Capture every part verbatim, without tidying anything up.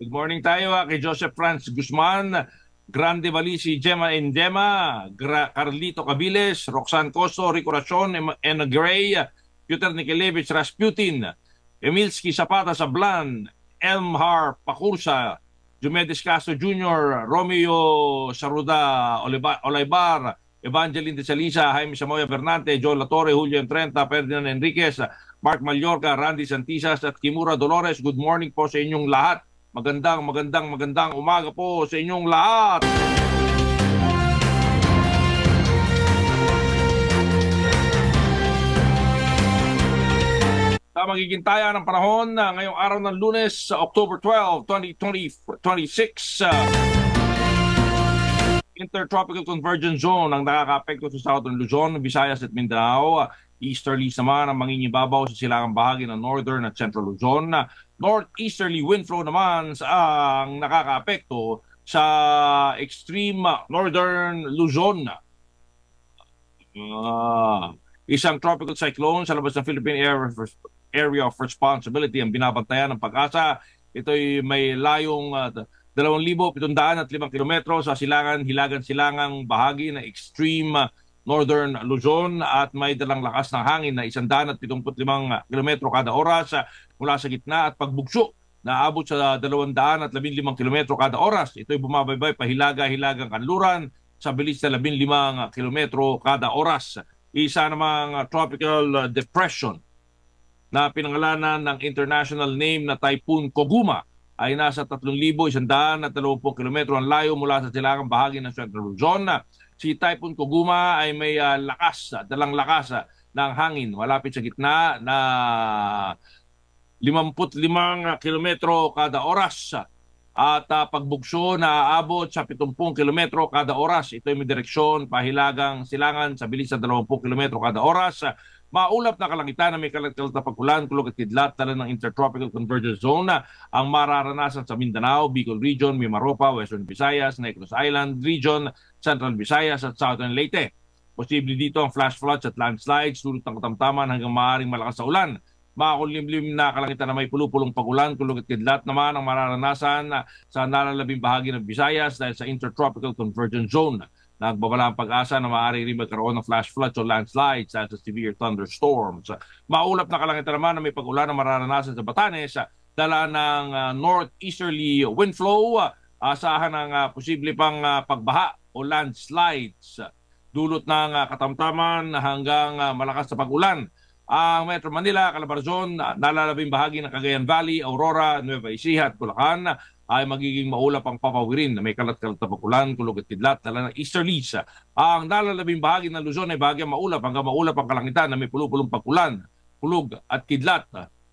Good morning tayo ah, kay Joseph Franz Guzman, Grande Valisi, Gemma Endema, Gra Carlito Cabiles, Roxanne Costo, Rico Rachon, Emma Gray, Peter Nikelevich Rasputin, Emilski Zapata Sablan, Elmhar Pakursa, Jumedes Castro Junior, Romeo Saruda Oliva Olaibar, Evangeline de Salisa, Jaime Samoya Bernante, Joe Latorre, Julio Trenta, Ferdinand Enriquez, Mark Mallorca, Randy Santisas at Kimura Dolores. Good morning po sa inyong lahat. Magandang, magandang, magandang umaga po sa inyong lahat. Sa magiging taya ng panahon na ngayong araw ng Lunes, October twelfth, twenty twenty-six, uh, Intertropical Convergence Zone ang nakaka-apekto sa Southern Luzon, Visayas at Mindanao. Easterlies naman ang mangingibabaw sa silangang bahagi ng Northern at Central Luzon. Northeasterly wind flow naman ang nakaka-apekto sa extreme Northern Luzon. Uh, isang tropical cyclone sa labas ng Philippine Area of Responsibility ang binabantayan ng Pag-asa. Ito'y may layong uh, dalawang libo pitundaan at limang kilometro sa silangan, hilagan-silangang bahagi ng extreme Northern Luzon at may dalang lakas ng hangin na isandaan at pitungput limang kilometro kada oras mula sa gitna at pagbugso na abot sa dalawandaan at labing limang kilometro kada oras. Ito'y bumabaybay pahilaga-hilagang kanluran sa bilis na labing limang kilometro kada oras. Isa namang tropical depression na pinangalanan ng international name na Typhoon Koguma ay nasa tatlong libo isandaan at dalawampung kilometro ang layo mula sa silangang bahagi ng Central Luzon. Si Typhoon Koguma ay may uh, lakas, dalang lakas uh, ng hangin malapit sa gitna na limampu't limang kilometro kada oras at uh, pagbugso na aabot sa pitungpung kilometro kada oras. Ito ay may direksyon pahilagang silangan sa bilis na dalawampung kilometro kada oras. Maulap na kalangitan na may kalat-kalat na pagkulan, kulog at kidlat dala ng Intertropical Convergence Zone ang mararanasan sa Mindanao, Bicol Region, Mimaropa, Western Visayas, Negros Island Region, Central Visayas at Southern Leyte. Posible dito ang flash floods at landslides, dulot ng katamtaman hanggang maaaring malakas sa ulan. Makakulimlim na kalangitan na may pulupulong pagulan, kulog at kidlat naman ang mararanasan sa nalalabing bahagi ng Visayas dahil sa Intertropical Convergence Zone. Nagbabala ang Pag-asa na maaari rin magkaroon ng flash floods o landslides at severe thunderstorms. Maulap na kalangitan naman na may pag-ulan na mararanasan sa Batanes dala ng uh, northeasterly wind flow. Asahan ng uh, posible pang uh, pagbaha o landslides dulot ng uh, katamtaman hanggang uh, malakas na pag-ulan. Ang Metro Manila, Calabarzon, nalalabing bahagi ng Cagayan Valley, Aurora, Nueva Ecija at Bulacan ay magiging maulap ang papawirin na may kalat-kalat na pagkulan, kulog at kidlat, dala ng easterlies. Ang nalalabing bahagi ng Luzon ay bahagyang maulap hanggang maulap ang kalangitan na may pulupulong pagkulan, kulog at kidlat.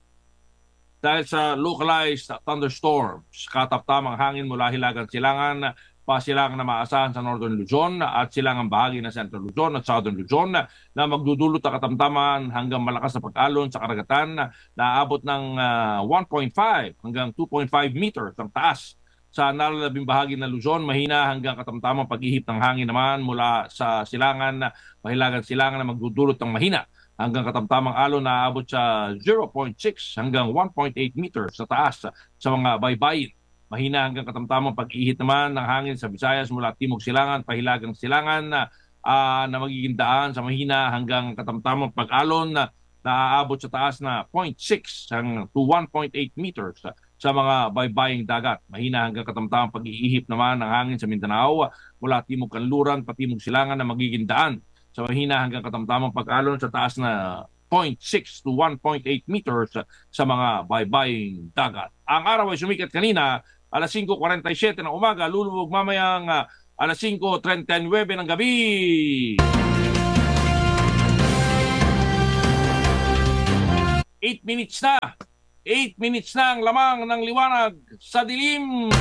Dahil sa localized thunderstorms, kataptamang hangin mula hilagang silangan, pasilangan na maasahan sa Northern Luzon at silangang bahagi ng Central Luzon at Southern Luzon na magdudulot na katamtaman hanggang malakas na pag-alon sa karagatan na aabot ng uh, one point five hanggang two point five meters ang taas. Sa nalalabing bahagi ng Luzon, mahina hanggang katamtamang pag-ihip ng hangin naman mula sa silangan, mahilagang silangan na magdudulot ng mahina hanggang katamtamang alon na aabot sa zero point six hanggang one point eight meters sa taas sa mga baybayin. Mahina hanggang katamtamang pag-ihit naman ng hangin sa Visayas mula timog silangan, pahilagang silangan na, uh, na magiging daan sa mahina hanggang katamtamang pag-alon na naaabot sa taas na zero point six hanggang to one point eight meters sa mga baybaying dagat. Mahina hanggang katamtamang pag-iihip naman ng hangin sa Mindanao mula timog kanluran, patimog silangan na magiging daan sa mahina hanggang katamtamang pag-alon sa taas na zero point six to one point eight meters sa mga baybaying dagat. Ang araw ay sumikat kanina alas singko forty-seven ng umaga, lulubog mamayang uh, alas singko thirty-nine ng gabi. eight minutes na. eight minutes na ang lamang ng liwanag sa dilim.